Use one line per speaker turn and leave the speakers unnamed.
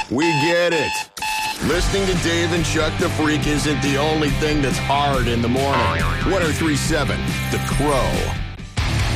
We get it. Listening to Dave and Chuck the Freak isn't the only thing that's hard in the morning. 103.7 The Crow.